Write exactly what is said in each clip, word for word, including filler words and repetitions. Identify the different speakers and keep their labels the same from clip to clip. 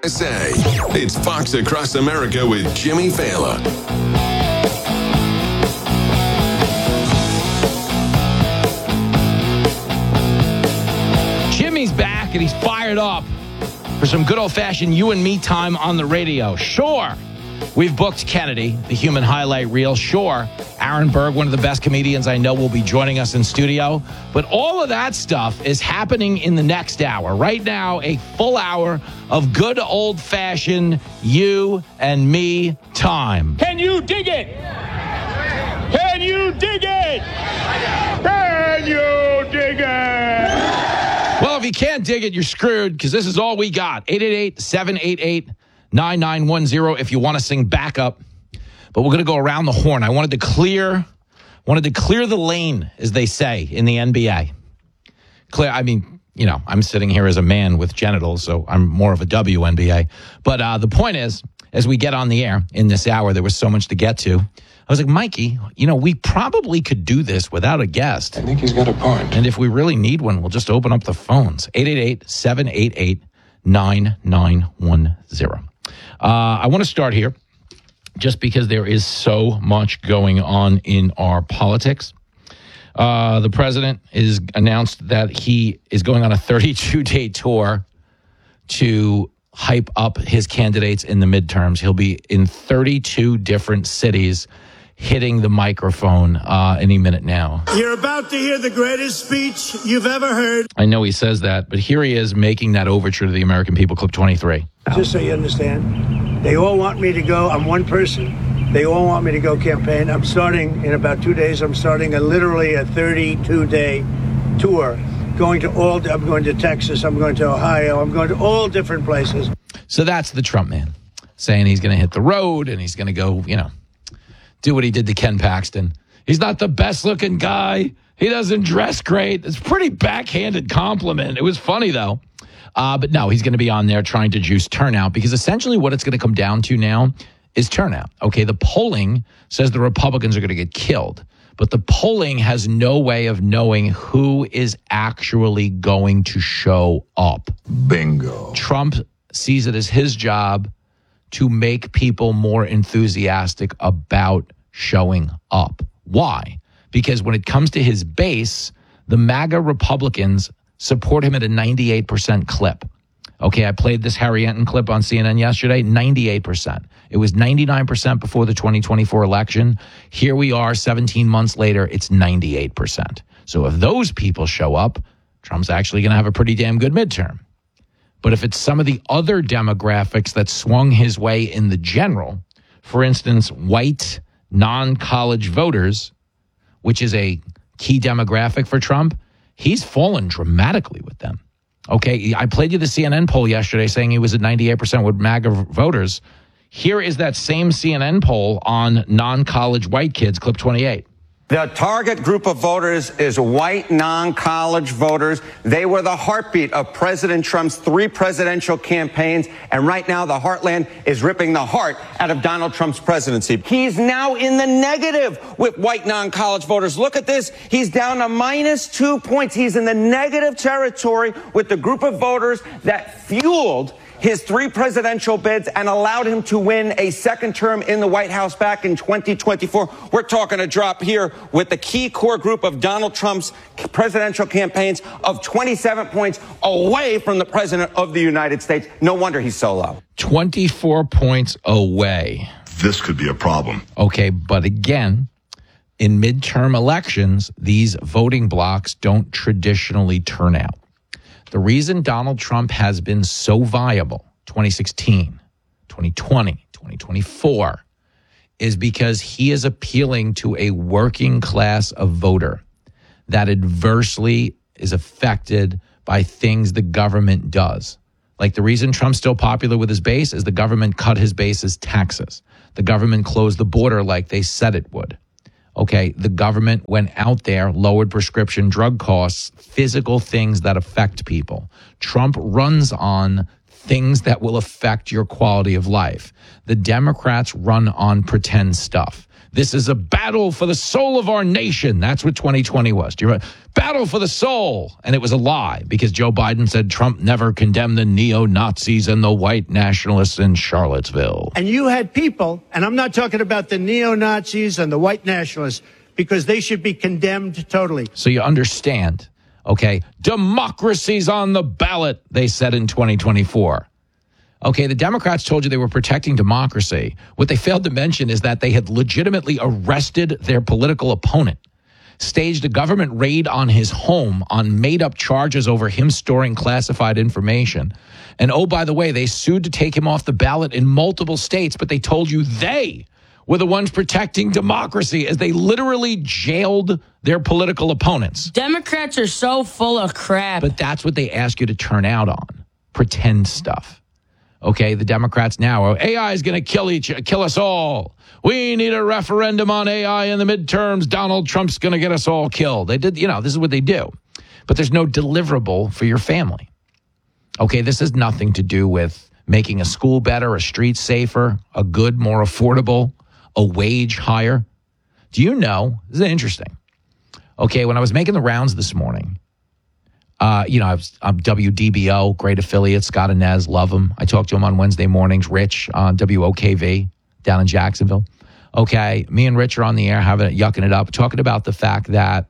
Speaker 1: Say, it's Fox Across America with Jimmy Fallon.
Speaker 2: Jimmy's back and he's fired up for some good old-fashioned you and me time on the radio. Sure, we've booked Kennedy, the human highlight reel. Sure, Aaron Berg, one of the best comedians I know, will be joining us in studio. But all of that stuff is happening in the next hour. Right now, a full hour of good old-fashioned you and me time.
Speaker 3: Can you dig it? Can you dig it? Can you dig it?
Speaker 2: Well, if you can't dig it, you're screwed, because this is all we got. eight eight eight, seven eight eight, nine nine one zero if you want to sing backup. But we're going to go around the horn. I wanted to clear wanted to clear the lane, as they say in the N B A. Clear, I mean, you know, I'm sitting here as a man with genitals, so I'm more of a W N B A. But uh, the point is, as we get on the air in this hour, there was so much to get to. I was like, Mikey, you know, we probably could do this without a guest.
Speaker 4: I think he's got a point.
Speaker 2: And if we really need one, we'll just open up the phones. eight eight eight, seven eight eight, nine nine one zero. Uh, I want to start here just because there is so much going on in our politics. Uh, the president is announced that he is going on a thirty-two day tour to hype up his candidates in the midterms. He'll be in thirty-two different cities hitting the microphone uh, any minute now.
Speaker 5: You're about to hear the greatest speech you've ever heard.
Speaker 2: I know he says that, but here he is making that overture to the American people. Clip twenty-three.
Speaker 5: Just so you understand, they all want me to go. I'm one person. They all want me to go campaign. I'm starting in about two days. I'm starting a literally a thirty-two day tour. Going to all, I'm going to Texas. I'm going to Ohio. I'm going to all different places.
Speaker 2: So that's the Trump man saying he's going to hit the road and he's going to go, you know, do what he did to Ken Paxton. He's not the best looking guy. He doesn't dress great. It's a pretty backhanded compliment. It was funny, though. Uh, but no, he's going to be on there trying to juice turnout, because essentially what it's going to come down to now is turnout. Okay, the polling says the Republicans are going to get killed, but the polling has no way of knowing who is actually going to show up.
Speaker 4: Bingo.
Speaker 2: Trump sees it as his job to make people more enthusiastic about showing up. Why? Because when it comes to his base, the MAGA Republicans support him at a ninety-eight percent clip. Okay, I played this Harry Enton clip on C N N yesterday, ninety-eight percent. It was ninety-nine percent before the twenty twenty-four election. Here we are seventeen months later, it's ninety-eight percent. So if those people show up, Trump's actually going to have a pretty damn good midterm. But if it's some of the other demographics that swung his way in the general, for instance, white non-college voters, which is a key demographic for Trump, he's fallen dramatically with them. Okay, I played you the C N N poll yesterday saying he was at ninety-eight percent with MAGA voters. Here is that same C N N poll on non-college white kids, clip twenty-eight.
Speaker 6: The target group of voters is white non-college voters. They were the heartbeat of President Trump's three presidential campaigns. And right now, the heartland is ripping the heart out of Donald Trump's presidency. He's now in the negative with white non-college voters. Look at this. He's down to minus two points. He's in the negative territory with the group of voters that fueled his three presidential bids and allowed him to win a second term in the White House back in twenty twenty-four. We're talking a drop here with the key core group of Donald Trump's presidential campaigns of twenty-seven points away from the president of the United States. No wonder he's so low.
Speaker 2: twenty-four points away.
Speaker 4: This could be a problem.
Speaker 2: Okay, but again, in midterm elections, these voting blocks don't traditionally turn out. The reason Donald Trump has been so viable, twenty sixteen, twenty twenty, twenty twenty-four, is because he is appealing to a working class of voter that adversely is affected by things the government does. Like the reason Trump's still popular with his base is the government cut his base's taxes. The government closed the border like they said it would. Okay, the government went out there, lowered prescription drug costs, physical things that affect people. Trump runs on things that will affect your quality of life. The Democrats run on pretend stuff. This is a battle for the soul of our nation. That's what twenty twenty was. Do you remember? Battle for the soul. And it was a lie because Joe Biden said Trump never condemned the neo-Nazis and the white nationalists in Charlottesville.
Speaker 5: And you had people, and I'm not talking about the neo-Nazis and the white nationalists, because they should be condemned totally.
Speaker 2: So you understand, okay, democracy's on the ballot, they said in twenty twenty-four. Okay, the Democrats told you they were protecting democracy. What they failed to mention is that they had legitimately arrested their political opponent, staged a government raid on his home on made-up charges over him storing classified information. And oh, by the way, they sued to take him off the ballot in multiple states, but they told you they were the ones protecting democracy as they literally jailed their political opponents.
Speaker 7: Democrats are so full of crap.
Speaker 2: But that's what they ask you to turn out on. Pretend stuff. Okay, the Democrats now are, A I is going to kill each, kill us all. We need a referendum on A I in the midterms. Donald Trump's going to get us all killed. They did, you know, this is what they do. But there's no deliverable for your family. Okay, this has nothing to do with making a school better, a street safer, a good, more affordable, a wage higher. Do you know, this is interesting. Okay, when I was making the rounds this morning, Uh, you know, I was, I'm W D B O, great affiliate, Scott and Nez, love him. I talk to him on Wednesday mornings. Rich on W O K V down in Jacksonville. Okay, me and Rich are on the air having it, yucking it up, talking about the fact that,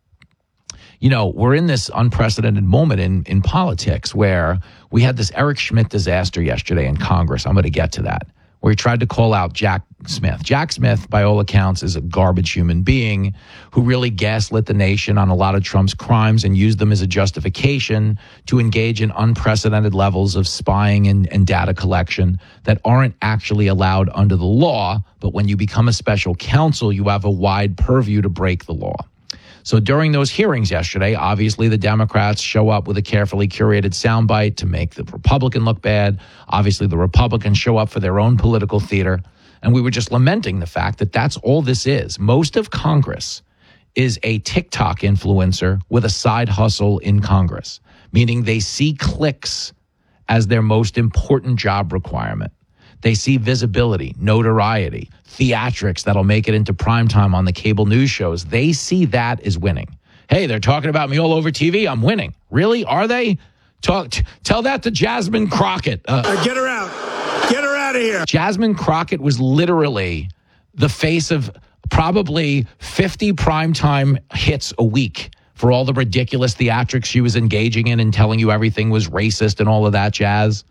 Speaker 2: you know, we're in this unprecedented moment in, in politics where we had this Eric Schmidt disaster yesterday in Congress. I'm going to get to that, where he tried to call out Jack Smith. Jack Smith, by all accounts, is a garbage human being who really gaslit the nation on a lot of Trump's crimes and used them as a justification to engage in unprecedented levels of spying and, and data collection that aren't actually allowed under the law. But when you become a special counsel, you have a wide purview to break the law. So during those hearings yesterday, obviously the Democrats show up with a carefully curated soundbite to make the Republican look bad. Obviously the Republicans show up for their own political theater. And we were just lamenting the fact that that's all this is. Most of Congress is a TikTok influencer with a side hustle in Congress, meaning they see clicks as their most important job requirement. They see visibility, notoriety, theatrics that'll make it into primetime on the cable news shows. They see that as winning. Hey, they're talking about me all over T V. I'm winning. Really? Are they? Talk. T- tell that to Jasmine Crockett. Uh,
Speaker 5: Uh, get her out. Get her out of here.
Speaker 2: Jasmine Crockett was literally the face of probably fifty primetime hits a week for all the ridiculous theatrics she was engaging in and telling you everything was racist and all of that jazz.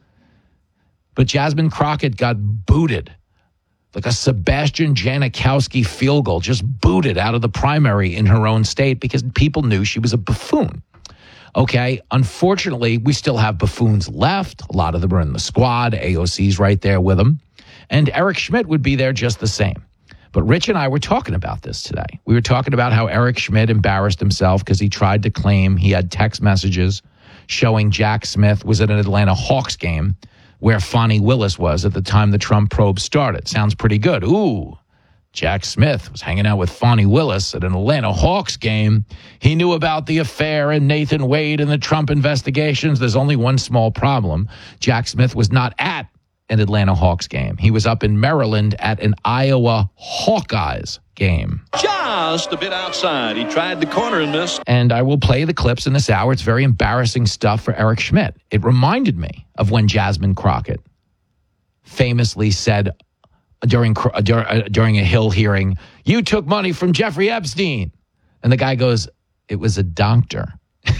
Speaker 2: But Jasmine Crockett got booted like a Sebastian Janikowski field goal, just booted out of the primary in her own state because people knew she was a buffoon. Okay, unfortunately, we still have buffoons left. A lot of them are in the squad. A O C's right there with them. And Eric Schmidt would be there just the same. But Rich and I were talking about this today. We were talking about how Eric Schmidt embarrassed himself because he tried to claim he had text messages showing Jack Smith was at an Atlanta Hawks game where Fonnie Willis was at the time the Trump probe started. Sounds pretty good. Ooh, Jack Smith was hanging out with Fonnie Willis at an Atlanta Hawks game. He knew about the affair and Nathan Wade and the Trump investigations. There's only one small problem. Jack Smith was not at an Atlanta Hawks game. He was up in Maryland at an Iowa Hawkeyes game.
Speaker 3: Just a bit outside. He tried the corner and missed.
Speaker 2: And I will play the clips in this hour. It's very embarrassing stuff for Eric Schmidt. It reminded me of when Jasmine Crockett famously said during during a Hill hearing, "You took money from Jeffrey Epstein." And the guy goes, "It was a doctor."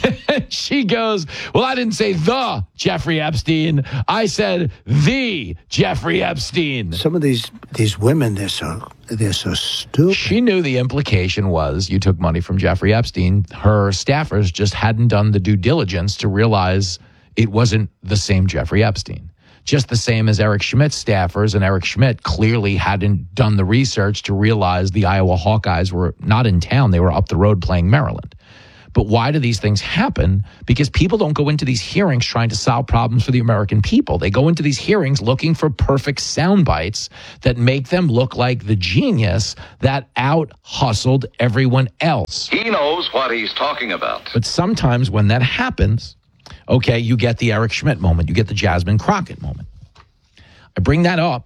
Speaker 2: She goes, "Well, I didn't say the Jeffrey Epstein. I said the Jeffrey Epstein."
Speaker 5: Some of these these women, they're so they're so stupid.
Speaker 2: She knew the implication was you took money from Jeffrey Epstein. Her staffers just hadn't done the due diligence to realize it wasn't the same Jeffrey Epstein. Just the same as Eric Schmidt's staffers, and Eric Schmidt clearly hadn't done the research to realize the Iowa Hawkeyes were not in town. They were up the road playing Maryland. But why do these things happen? Because people don't go into these hearings trying to solve problems for the American people. They go into these hearings looking for perfect sound bites that make them look like the genius that out-hustled everyone else.
Speaker 8: He knows what he's talking about.
Speaker 2: But sometimes when that happens, okay, you get the Eric Schmidt moment. You get the Jasmine Crockett moment. I bring that up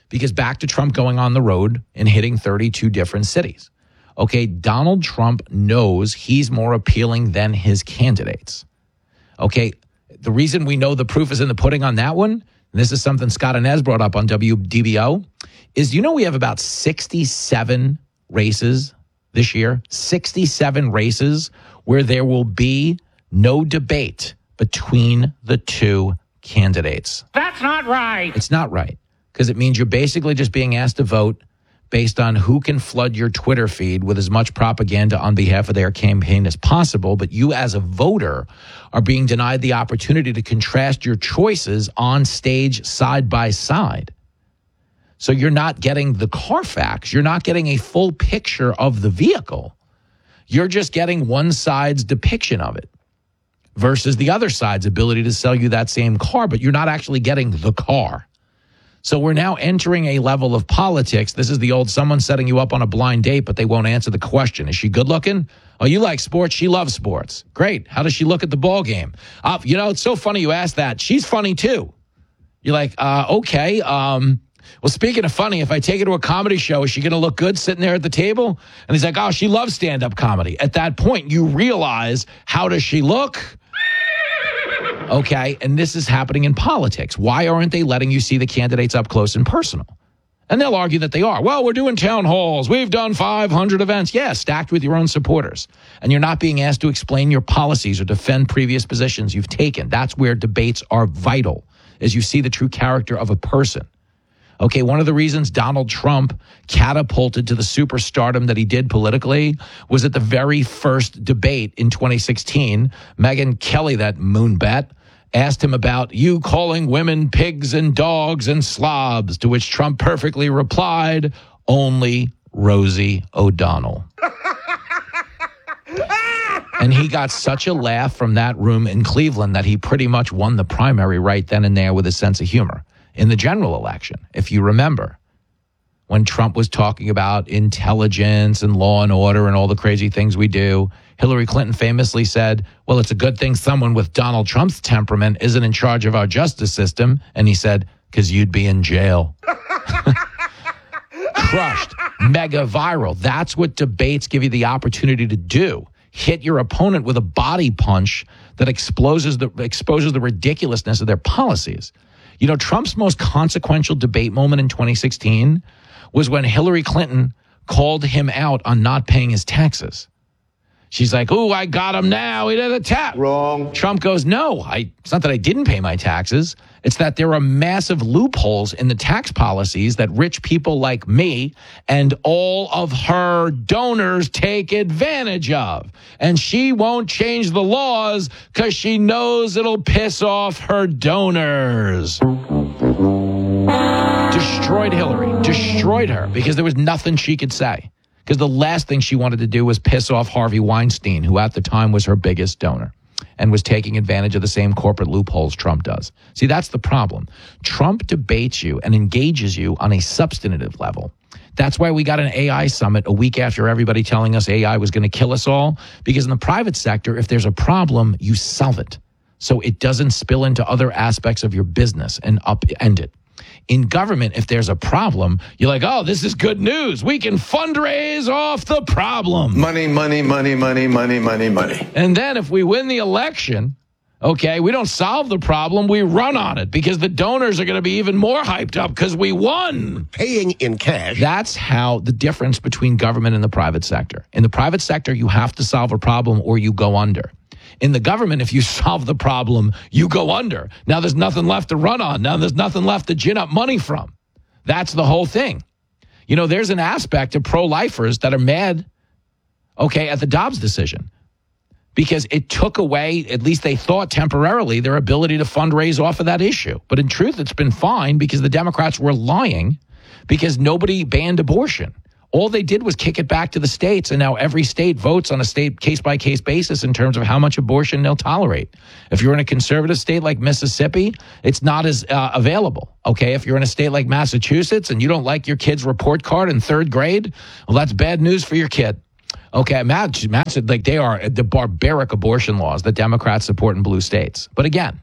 Speaker 2: Because back to Trump going on the road and hitting thirty-two different cities. Okay, Donald Trump knows he's more appealing than his candidates. Okay, the reason we know the proof is in the pudding on that one, and this is something Scott Inez brought up on W D B O, is you know we have about sixty-seven races this year, sixty-seven races where there will be no debate between the two candidates.
Speaker 3: That's not right.
Speaker 2: It's not right, because it means you're basically just being asked to vote based on who can flood your Twitter feed with as much propaganda on behalf of their campaign as possible. But you as a voter are being denied the opportunity to contrast your choices on stage side by side. So you're not getting the Carfax. You're not getting a full picture of the vehicle. You're just getting one side's depiction of it versus the other side's ability to sell you that same car, but you're not actually getting the car. So we're now entering a level of politics. This is the old someone setting you up on a blind date, but they won't answer the question. Is she good looking? Oh, you like sports? She loves sports. Great. How does she look at the ball game? Uh, you know, it's so funny you asked that. She's funny too. You're like, uh, okay. Um, well, speaking of funny, if I take her to a comedy show, is she going to look good sitting there at the table? And he's like, oh, she loves stand-up comedy. At that point, you realize, how does she look? Okay, and this is happening in politics. Why aren't they letting you see the candidates up close and personal? And they'll argue that they are. Well, we're doing town halls. We've done five hundred events. Yeah, stacked with your own supporters. And you're not being asked to explain your policies or defend previous positions you've taken. That's where debates are vital, as you see the true character of a person. Okay, one of the reasons Donald Trump catapulted to the superstardom that he did politically was at the very first debate in twenty sixteen. Megyn Kelly, that moonbat, asked him about you calling women pigs and dogs and slobs, to which Trump perfectly replied, only Rosie O'Donnell. And he got such a laugh from that room in Cleveland that he pretty much won the primary right then and there with a sense of humor. In the general election, if you remember, when Trump was talking about intelligence and law and order and all the crazy things we do, Hillary Clinton famously said, well, it's a good thing someone with Donald Trump's temperament isn't in charge of our justice system. And he said, because you'd be in jail. Crushed. Mega viral. That's what debates give you the opportunity to do. Hit your opponent with a body punch that exposes the, exposes the ridiculousness of their policies. You know, Trump's most consequential debate moment in twenty sixteen was when Hillary Clinton called him out on not paying his taxes. She's like, oh, I got him now. He did a tap.
Speaker 5: Wrong.
Speaker 2: Trump goes, no, I, it's not that I didn't pay my taxes. It's that there are massive loopholes in the tax policies that rich people like me and all of her donors take advantage of. And she won't change the laws because she knows it'll piss off her donors. Destroyed Hillary. Destroyed her because there was nothing she could say. Because the last thing she wanted to do was piss off Harvey Weinstein, who at the time was her biggest donor and was taking advantage of the same corporate loopholes Trump does. See, that's the problem. Trump debates you and engages you on a substantive level. That's why we got an A I summit a week after everybody telling us A I was going to kill us all. Because in the private sector, if there's a problem, you solve it. So it doesn't spill into other aspects of your business and upend it. In government, if there's a problem, you're like, oh, this is good news. We can fundraise off the problem.
Speaker 4: Money, money, money, money, money, money, money.
Speaker 2: And then if we win the election, okay, we don't solve the problem. We run on it because the donors are going to be even more hyped up because we won.
Speaker 9: Paying in cash.
Speaker 2: That's how the difference between government and the private sector. In the private sector, you have to solve a problem or you go under. In the government, if you solve the problem, you go under. Now there's nothing left to run on. Now there's nothing left to gin up money from. That's the whole thing. You know, there's an aspect of pro-lifers that are mad, okay, at the Dobbs decision. Because it took away, at least they thought temporarily, their ability to fundraise off of that issue. But in truth, it's been fine because the Democrats were lying because nobody banned abortion. All they did was kick it back to the states, and now every state votes on a state case-by-case basis in terms of how much abortion they'll tolerate. If you're in a conservative state like Mississippi, it's not as uh, available, okay? If you're in a state like Massachusetts and you don't like your kid's report card in third grade, well, that's bad news for your kid. Okay, Matt, Matt said like they are the barbaric abortion laws that Democrats support in blue states. But again,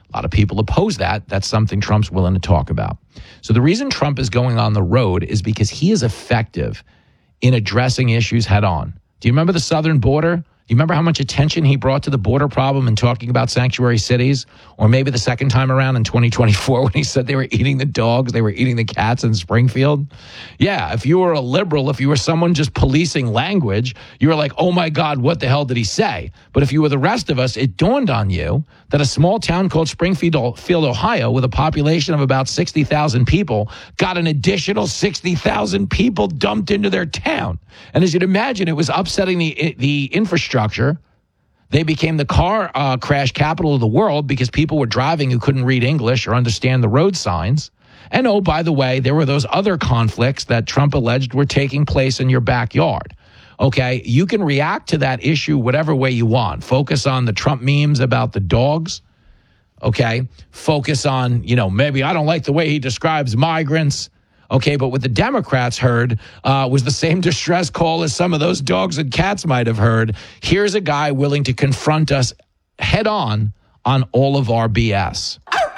Speaker 2: A lot of people oppose that. That's something Trump's willing to talk about. So the reason Trump is going on the road is because he is effective in addressing issues head on. Do you remember the southern border? Do you remember how much attention he brought to the border problem in talking about sanctuary cities? Or maybe the second time around in twenty twenty-four when he said they were eating the dogs, they were eating the cats in Springfield? Yeah, if you were a liberal, if you were someone just policing language, you were like, oh my God, what the hell did he say? But if you were the rest of us, it dawned on you that a small town called Springfield, Field, Ohio, with a population of about sixty thousand people, got an additional sixty thousand people dumped into their town. And as you'd imagine, it was upsetting the the infrastructure. They became the car uh, crash capital of the world because people were driving who couldn't read English or understand the road signs. And oh, by the way, there were those other conflicts that Trump alleged were taking place in your backyard. Okay, you can react to that issue whatever way you want. Focus on the Trump memes about the dogs. Okay, focus on, you know, maybe I don't like the way he describes migrants. Okay, but what the Democrats heard uh, was the same distress call as some of those dogs and cats might have heard. Here's a guy willing to confront us head on on all of our B S.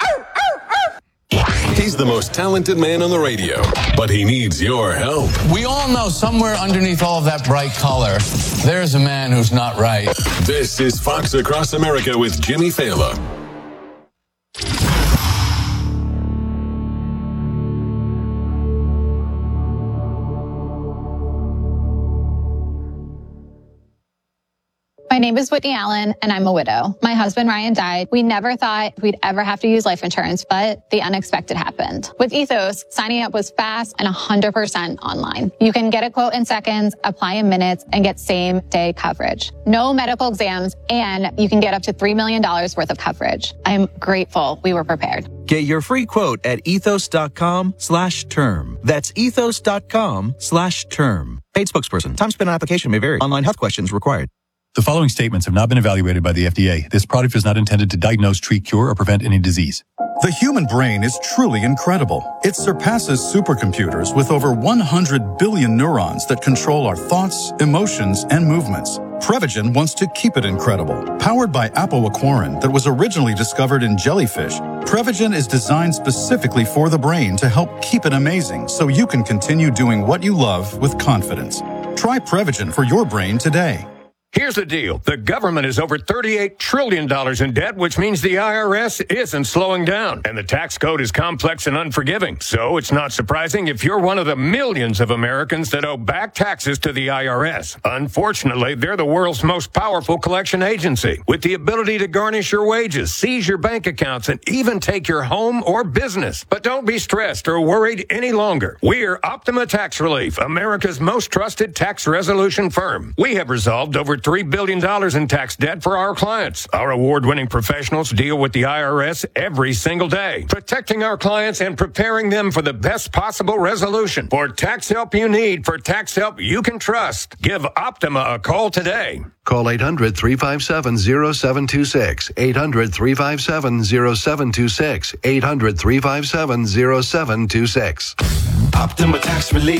Speaker 1: He's the most talented man on the radio, but he needs your help.
Speaker 9: We all know somewhere underneath all of that bright color, there's a man who's not right.
Speaker 1: This is Fox Across America with Jimmy Fallon.
Speaker 10: My name is Whitney Allen, and I'm a widow. My husband, Ryan, died. We never thought we'd ever have to use life insurance, but the unexpected happened. With Ethos, signing up was fast and one hundred percent online. You can get a quote in seconds, apply in minutes, and get same-day coverage. No medical exams, and you can get up to three million dollars worth of coverage. I'm grateful we were prepared.
Speaker 11: Get your free quote at ethos.com slash term. That's ethos.com slash term. Paid spokesperson. Time spent on application may vary. Online health questions required.
Speaker 12: The following statements have not been evaluated by the F D A. This product is not intended to diagnose, treat, cure, or prevent any disease.
Speaker 13: The human brain is truly incredible. It surpasses supercomputers with over one hundred billion neurons that control our thoughts, emotions, and movements. Prevagen wants to keep it incredible. Powered by apoaquarin that was originally discovered in jellyfish, Prevagen is designed specifically for the brain to help keep it amazing so you can continue doing what you love with confidence. Try Prevagen for your brain today.
Speaker 14: Here's the deal. The government is over thirty-eight trillion dollars in debt, which means the I R S isn't slowing down. And the tax code is complex and unforgiving. So it's not surprising if you're one of the millions of Americans that owe back taxes to the I R S. Unfortunately, they're the world's most powerful collection agency, with the ability to garnish your wages, seize your bank accounts, and even take your home or business. But don't be stressed or worried any longer. We're Optima Tax Relief, America's most trusted tax resolution firm. We have resolved over three billion dollars in tax debt for our clients. Our award-winning professionals deal with the I R S every single day, protecting our clients and preparing them for the best possible resolution. For tax help you need, for tax help you can trust, give Optima a call today.
Speaker 15: Call eight hundred, three five seven, zero seven two six, eight hundred, three five seven, zero seven two six, eight hundred, three five seven, zero seven two six.
Speaker 16: Optima Tax Relief.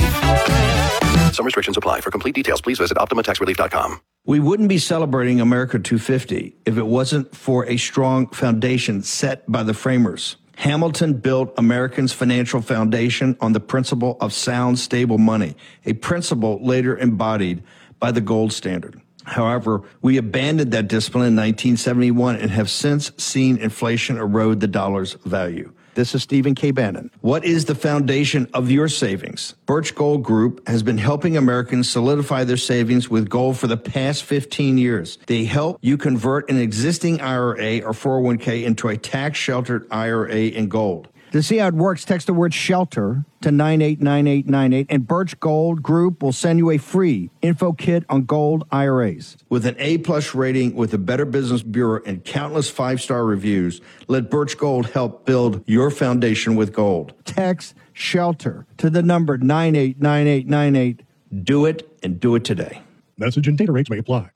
Speaker 15: Some restrictions apply. For complete details, please visit optima tax relief dot com.
Speaker 17: We wouldn't be celebrating America two fifty if it wasn't for a strong foundation set by the framers. Hamilton built Americans' financial foundation on the principle of sound, stable money, a principle later embodied by the gold standard. However, we abandoned that discipline in nineteen seventy-one and have since seen inflation erode the dollar's value. This is Stephen K. Bannon. What is the foundation of your savings? Birch Gold Group has been helping Americans solidify their savings with gold for the past fifteen years. They help you convert an existing I R A or four oh one k into a tax-sheltered I R A in gold.
Speaker 18: To see how it works, text the word SHELTER to nine eight nine eight nine eight, and Birch Gold Group will send you a free info kit on gold I R As.
Speaker 17: With an A-plus rating with the Better Business Bureau and countless five-star reviews, let Birch Gold help build your foundation with gold.
Speaker 18: Text SHELTER to the number nine eight nine eight nine eight.
Speaker 17: Do it, and do it today.
Speaker 19: Message and data rates may apply.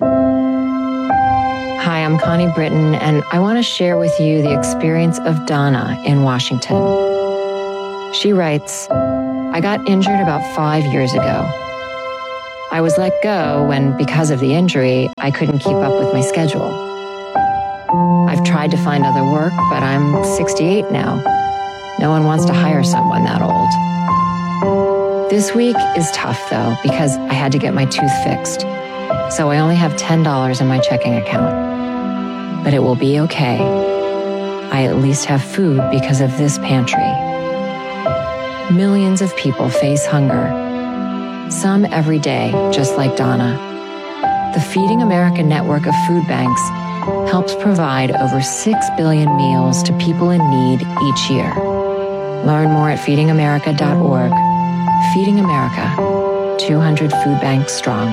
Speaker 20: Hi, I'm Connie Britton, and I want to share with you the experience of Donna in Washington. She writes, I got injured about five years ago. I was let go when, because of the injury, I couldn't keep up with my schedule. I've tried tried to find other work, but I'm sixty-eight now. No one wants to hire someone that old. This week is tough, though, because I had to get my tooth fixed. So I only have ten dollars in my checking account. But it will be okay. I at least have food because of this pantry. Millions of people face hunger. Some every day, just like Donna. The Feeding America network of food banks helps provide over six billion meals to people in need each year. Learn more at feeding america dot org. Feeding America, two hundred food banks strong.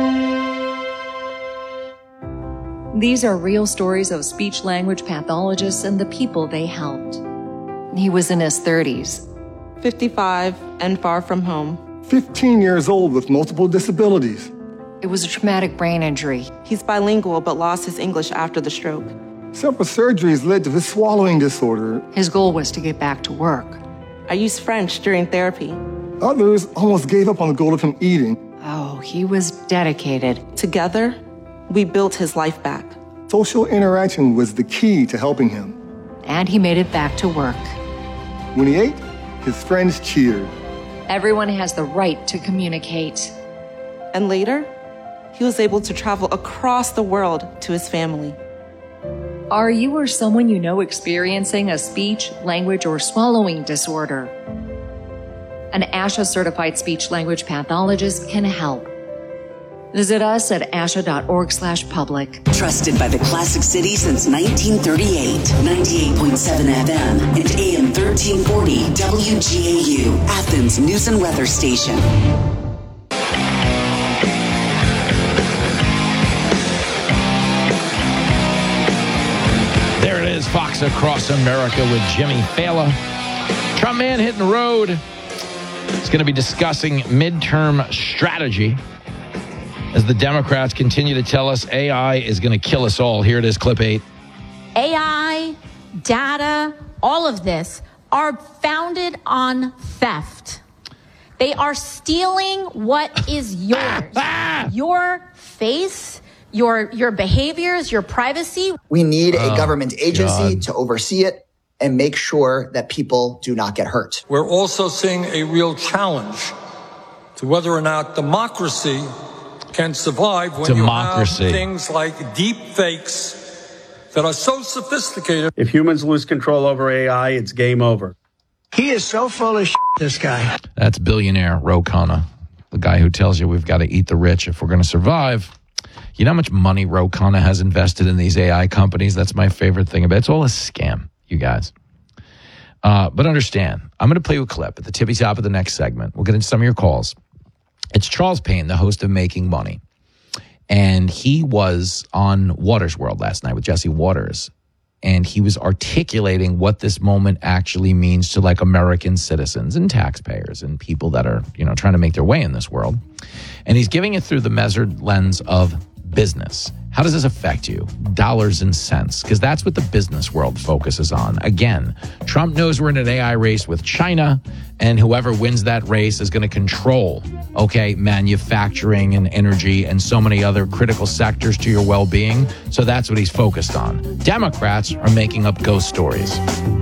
Speaker 21: These are real stories of speech-language pathologists and the people they helped. He was in his thirties.
Speaker 22: fifty-five and far from home.
Speaker 23: fifteen years old with multiple disabilities.
Speaker 21: It was a traumatic brain injury.
Speaker 22: He's bilingual but lost his English after the stroke.
Speaker 23: Several surgeries led to his swallowing disorder.
Speaker 21: His goal was to get back to work.
Speaker 22: I used French during therapy.
Speaker 23: Others almost gave up on the goal of him eating.
Speaker 21: Oh, he was dedicated.
Speaker 22: Together, we built his life back.
Speaker 23: Social interaction was the key to helping him.
Speaker 21: And he made it back to work.
Speaker 23: When he ate, his friends cheered.
Speaker 21: Everyone has the right to communicate.
Speaker 22: And later, he was able to travel across the world to his family.
Speaker 21: Are you or someone you know experiencing a speech, language, or swallowing disorder? An ASHA-certified speech-language pathologist can help. Visit us at asha dot org slash public.
Speaker 24: Trusted by the Classic City since nineteen thirty-eight. ninety-eight point seven F M and A M thirteen forty W G A U, Athens News and Weather Station.
Speaker 2: There it is, Fox Across America with Jimmy Fallon. Trump man hitting the road. He's going to be discussing midterm strategy as the Democrats continue to tell us A I is going to kill us all. Here it is, clip eight.
Speaker 7: A I, data, all of this are founded on theft. They are stealing what is yours. Your face, your your behaviors, your privacy.
Speaker 25: We need a
Speaker 2: oh,
Speaker 25: government agency
Speaker 2: God.
Speaker 25: to oversee it and make sure that people do not get hurt.
Speaker 26: We're also seeing a real challenge to whether or not democracy can survive when
Speaker 2: democracy.
Speaker 26: you have things like deep fakes that are so sophisticated.
Speaker 27: If humans lose control over A I, it's game over.
Speaker 5: He is so full of shit, this guy.
Speaker 2: That's billionaire Ro Khanna, the guy who tells you we've got to eat the rich if we're going to survive. You know how much money Ro Khanna has invested in these A I companies? That's my favorite thing about it. It's all a scam, you guys. Uh, but understand, I'm going to play you a clip at the tippy top of the next segment. We'll get into some of your calls. It's Charles Payne, the host of Making Money. And he was on Waters World last night with Jesse Waters. And he was articulating what this moment actually means to like American citizens and taxpayers and people that are, you know, trying to make their way in this world. And he's giving it through the measured lens of business. How does this affect you? Dollars and cents, because that's what the business world focuses on. Again, Trump knows we're in an A I race with China, and whoever wins that race is going to control, okay, manufacturing and energy and so many other critical sectors to your well-being. So that's what he's focused on. Democrats are making up ghost stories.